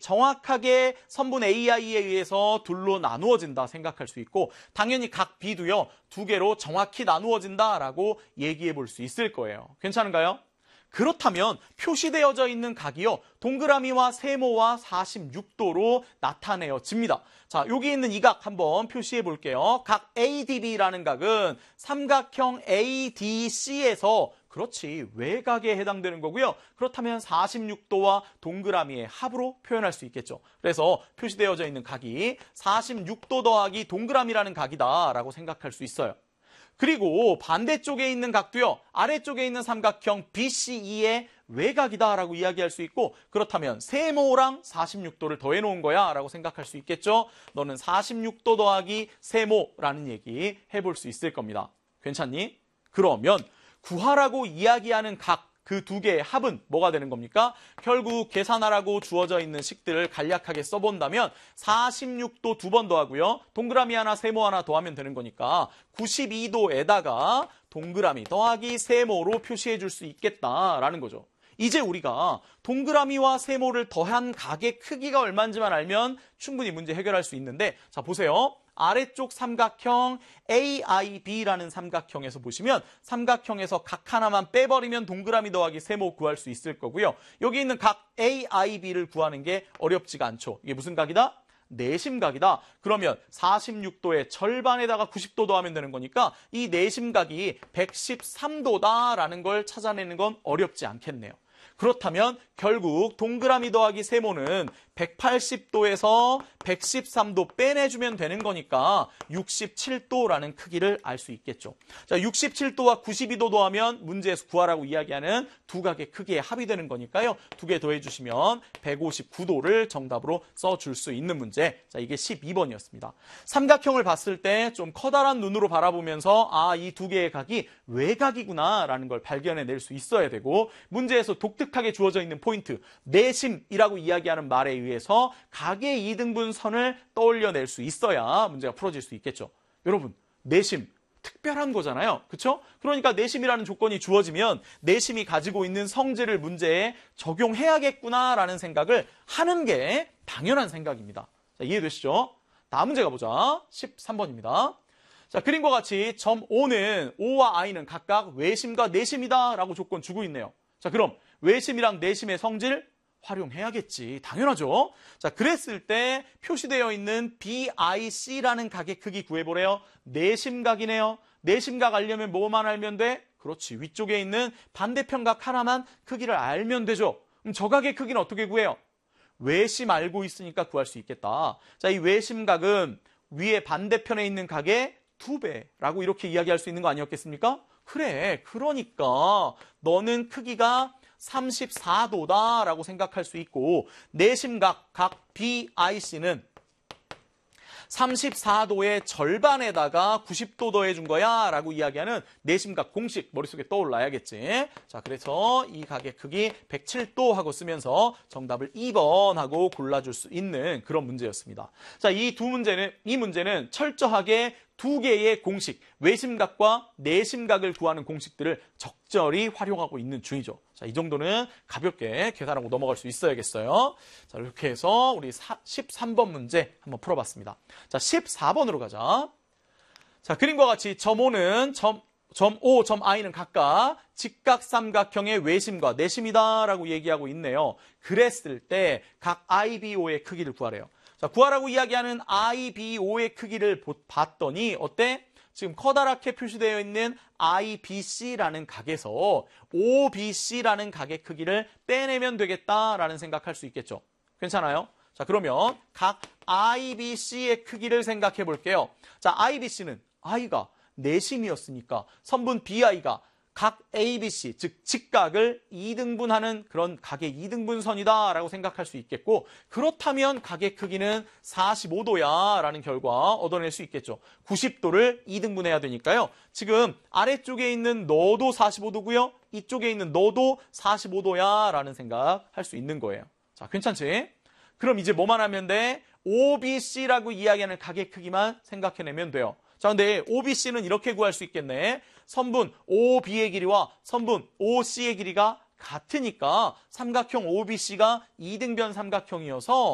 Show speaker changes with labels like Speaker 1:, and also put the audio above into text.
Speaker 1: 정확하게 선분 AI에 의해서 둘로 나누어진다 생각할 수 있고 당연히 각 B도요 2개로 정확히 나누어진다라고 얘기해 볼 수 있을 거예요. 괜찮은가요? 그렇다면 표시되어져 있는 각이요 동그라미와 세모와 46도로 나타내어집니다. 자, 여기 있는 이 각 한번 표시해 볼게요. 각 ADB라는 각은 삼각형 ADC에서 그렇지 외곽에 해당되는 거고요. 그렇다면 46도와 동그라미의 합으로 표현할 수 있겠죠. 그래서 표시되어져 있는 각이 46도 더하기 동그라미라는 각이다라고 생각할 수 있어요. 그리고 반대쪽에 있는 각도요. 아래쪽에 있는 삼각형 BCE의 외곽이다라고 이야기할 수 있고 그렇다면 세모랑 46도를 더해놓은 거야 라고 생각할 수 있겠죠. 너는 46도 더하기 세모라는 얘기 해볼 수 있을 겁니다. 괜찮니? 그러면 구하라고 이야기하는 각 그 2개의 합은 뭐가 되는 겁니까? 결국 계산하라고 주어져 있는 식들을 간략하게 써본다면 46도 2번 더하고요. 동그라미 하나, 세모 하나 더하면 되는 거니까 92도에다가 동그라미 더하기 세모로 표시해 줄 수 있겠다라는 거죠. 이제 우리가 동그라미와 세모를 더한 각의 크기가 얼마인지만 알면 충분히 문제 해결할 수 있는데 자 보세요. 아래쪽 삼각형 AIB라는 삼각형에서 보시면 삼각형에서 각 하나만 빼버리면 동그라미 더하기 세모 구할 수 있을 거고요. 여기 있는 각 AIB를 구하는 게 어렵지가 않죠. 이게 무슨 각이다? 내심각이다. 그러면 46도의 절반에다가 90도 더하면 되는 거니까 이 내심각이 113도다라는 걸 찾아내는 건 어렵지 않겠네요. 그렇다면 결국 동그라미 더하기 세모는 180도에서 113도 빼내주면 되는 거니까 67도라는 크기를 알 수 있겠죠. 자, 67도와 92도 더하면 문제에서 구하라고 이야기하는 두 각의 크기의 합이 되는 거니까요. 2개 더해주시면 159도를 정답으로 써줄 수 있는 문제. 자, 이게 12번이었습니다. 삼각형을 봤을 때 좀 커다란 눈으로 바라보면서 아, 이 2개의 각이 외각이구나라는 걸 발견해낼 수 있어야 되고 문제에서 독특하게 주어져 있는 포인트 내심이라고 이야기하는 말에 의해서 각의 이등분선을 떠올려낼 수 있어야 문제가 풀어질 수 있겠죠. 여러분, 내심 특별한 거잖아요. 그렇죠? 그러니까 내심이라는 조건이 주어지면 내심이 가지고 있는 성질을 문제에 적용해야겠구나라는 생각을 하는 게 당연한 생각입니다. 자, 이해되시죠? 다음 문제 가보자. 13번입니다. 자, 그림과 같이 점 O는 O와 I는 각각 외심과 내심이다 라고 조건 주고 있네요. 자, 그럼 외심이랑 내심의 성질 활용해야겠지. 당연하죠. 자, 그랬을 때 표시되어 있는 BIC라는 각의 크기 구해보래요. 내심각이네요. 내심각 알려면 뭐만 알면 돼? 그렇지. 위쪽에 있는 반대편 각 하나만 크기를 알면 되죠. 그럼 저 각의 크기는 어떻게 구해요? 외심 알고 있으니까 구할 수 있겠다. 자, 이 외심각은 위에 반대편에 있는 각의 2배라고 이렇게 이야기할 수 있는 거 아니었겠습니까? 그래. 그러니까 너는 크기가 34도다라고 생각할 수 있고 내심각 각 BIC는 34도의 절반에다가 90도 더해준 거야 라고 이야기하는 내심각 공식 머릿속에 떠올라야겠지. 자, 그래서 이 각의 크기 107도 하고 쓰면서 정답을 2번 하고 골라줄 수 있는 그런 문제였습니다. 자, 이 문제는 철저하게 2개의 공식, 외심각과 내심각을 구하는 공식들을 적절히 활용하고 있는 중이죠. 자, 이 정도는 가볍게 계산하고 넘어갈 수 있어야겠어요. 자, 이렇게 해서 우리 13번 문제 한번 풀어봤습니다. 자, 14번으로 가자. 자, 그림과 같이 점 O는 점 O, 점 I는 각각 직각삼각형의 외심과 내심이다라고 얘기하고 있네요. 그랬을 때 각 IBO의 크기를 구하래요. 자, 구하라고 이야기하는 IBO의 크기를 봤더니 어때? 지금 커다랗게 표시되어 있는 IBC라는 각에서 OBC라는 각의 크기를 빼내면 되겠다라는 생각할 수 있겠죠. 괜찮아요? 자, 그러면 각 IBC의 크기를 생각해 볼게요. 자, IBC는 I가 내심이었으니까 선분 BI가 각 ABC, 즉 직각을 2등분하는 그런 각의 2등분선이다 라고 생각할 수 있겠고 그렇다면 각의 크기는 45도야 라는 결과 얻어낼 수 있겠죠. 90도를 2등분해야 되니까요. 지금 아래쪽에 있는 너도 45도고요. 이쪽에 있는 너도 45도야 라는 생각할 수 있는 거예요. 자, 괜찮지? 그럼 이제 뭐만 하면 돼? OBC라고 이야기하는 각의 크기만 생각해내면 돼요. 자, 근데 OBC는 이렇게 구할 수 있겠네. 선분 OB의 길이와 선분 OC의 길이가 같으니까 삼각형 OBC가 2등변 삼각형이어서